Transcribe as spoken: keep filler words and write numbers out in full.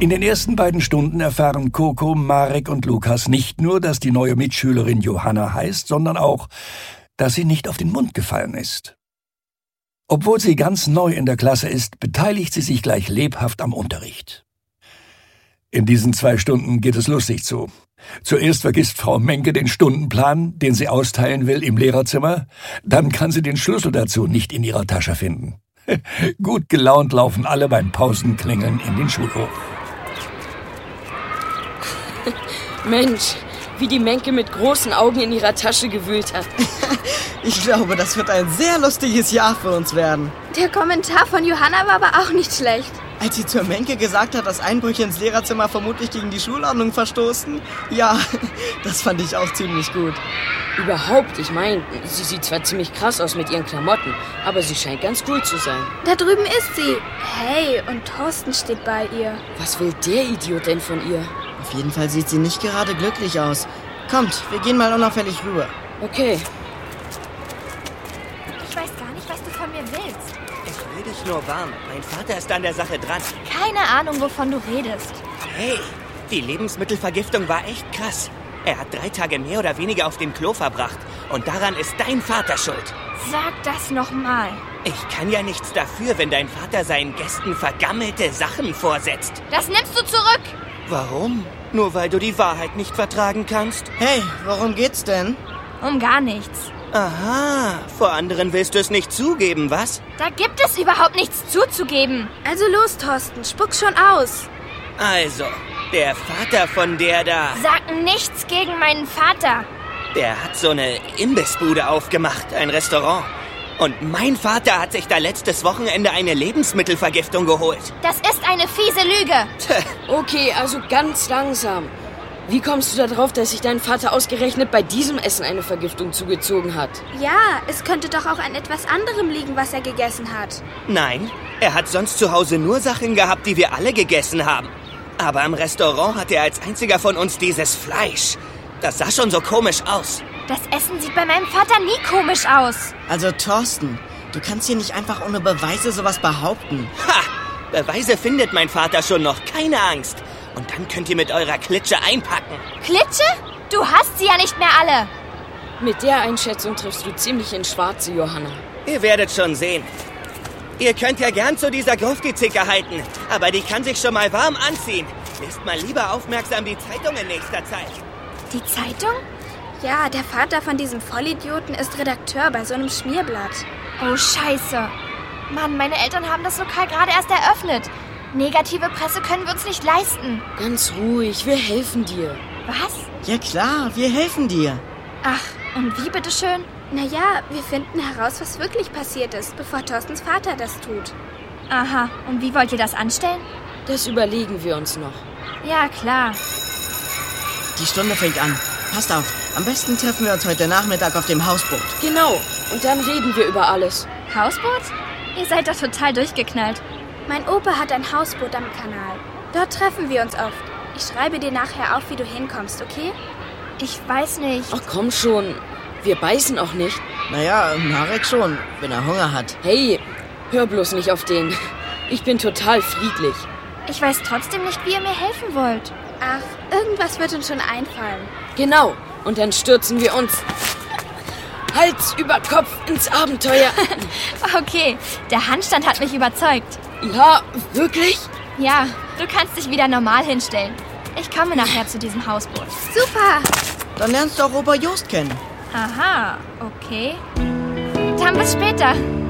In den ersten beiden Stunden erfahren Coco, Marek und Lukas nicht nur, dass die neue Mitschülerin Johanna heißt, sondern auch, dass sie nicht auf den Mund gefallen ist. Obwohl sie ganz neu in der Klasse ist, beteiligt sie sich gleich lebhaft am Unterricht. In diesen zwei Stunden geht es lustig zu. Zuerst vergisst Frau Menke den Stundenplan, den sie austeilen will im Lehrerzimmer. Dann kann sie den Schlüssel dazu nicht in ihrer Tasche finden. Gut gelaunt laufen alle beim Pausenklingeln in den Schulhof. Mensch, wie die Menke mit großen Augen in ihrer Tasche gewühlt hat. Ich glaube, das wird ein sehr lustiges Jahr für uns werden. Der Kommentar von Johanna war aber auch nicht schlecht. Als sie zur Menke gesagt hat, dass Einbrüche ins Lehrerzimmer vermutlich gegen die Schulordnung verstoßen, ja, das fand ich auch ziemlich gut. Überhaupt, ich meine, sie sieht zwar ziemlich krass aus mit ihren Klamotten, aber sie scheint ganz cool zu sein. Da drüben ist sie. Hey, und Thorsten steht bei ihr. Was will der Idiot denn von ihr? Auf jeden Fall sieht sie nicht gerade glücklich aus. Kommt, wir gehen mal unauffällig rüber. Okay. Ich weiß gar nicht, was du von mir willst. Ich will dich nur warnen. Mein Vater ist an der Sache dran. Keine Ahnung, wovon du redest. Hey, die Lebensmittelvergiftung war echt krass. Er hat drei Tage mehr oder weniger auf dem Klo verbracht. Und daran ist dein Vater schuld. Sag das nochmal. Ich kann ja nichts dafür, wenn dein Vater seinen Gästen vergammelte Sachen vorsetzt. Das nimmst du zurück. Warum? Nur weil du die Wahrheit nicht vertragen kannst? Hey, worum geht's denn? Um gar nichts. Aha, vor anderen willst du es nicht zugeben, was? Da gibt es überhaupt nichts zuzugeben. Also los, Thorsten, spuck schon aus. Also, der Vater von der da, Sag nichts gegen meinen Vater. der hat so eine Imbissbude aufgemacht, ein Restaurant. Und mein Vater hat sich da letztes Wochenende eine Lebensmittelvergiftung geholt. Das ist eine fiese Lüge. Okay, also ganz langsam. Wie kommst du da drauf, dass sich dein Vater ausgerechnet bei diesem Essen eine Vergiftung zugezogen hat? Ja, es könnte doch auch an etwas anderem liegen, was er gegessen hat. Nein, er hat sonst zu Hause nur Sachen gehabt, die wir alle gegessen haben. Aber im Restaurant hat er als einziger von uns dieses Fleisch. Das sah schon so komisch aus. Das Essen sieht bei meinem Vater nie komisch aus. Also Thorsten, du kannst hier nicht einfach ohne Beweise sowas behaupten. Ha! Beweise findet mein Vater schon noch, keine Angst. Und dann könnt ihr mit eurer Klitsche einpacken. Klitsche? Du hast sie ja nicht mehr alle. Mit der Einschätzung triffst du ziemlich ins Schwarze, Johanna. Ihr werdet schon sehen. Ihr könnt ja gern zu dieser Grufti-Zicke halten, aber die kann sich schon mal warm anziehen. Lest mal lieber aufmerksam die Zeitung in nächster Zeit. Die Zeitung? Ja, der Vater von diesem Vollidioten ist Redakteur bei so einem Schmierblatt. Oh, scheiße. Mann, meine Eltern haben das Lokal gerade erst eröffnet. Negative Presse können wir uns nicht leisten. Ganz ruhig, wir helfen dir. Was? Ja klar, wir helfen dir. Ach, und wie bitteschön? Naja, wir finden heraus, was wirklich passiert ist, bevor Thorstens Vater das tut. Aha, und wie wollt ihr das anstellen? Das überlegen wir uns noch. Ja, klar. Die Stunde fängt an. Passt auf, am besten treffen wir uns heute Nachmittag auf dem Hausboot. Genau, und dann reden wir über alles. Hausboot? Ihr seid doch total durchgeknallt. Mein Opa hat ein Hausboot am Kanal. Dort treffen wir uns oft. Ich schreibe dir nachher auf, wie du hinkommst, okay? Ich weiß nicht. Ach komm schon, wir beißen auch nicht. Naja, Marek schon, wenn er Hunger hat. Hey, hör bloß nicht auf den. Ich bin total friedlich. Ich weiß trotzdem nicht, wie ihr mir helfen wollt. Ach, irgendwas wird uns schon einfallen. Genau, und dann stürzen wir uns Hals über Kopf ins Abenteuer. Okay, der Handstand hat mich überzeugt. Ja, wirklich? Ja, du kannst dich wieder normal hinstellen. Ich komme nachher zu diesem Hausboot. Super! Dann lernst du auch Opa Jost kennen. Aha, okay. Dann bis später.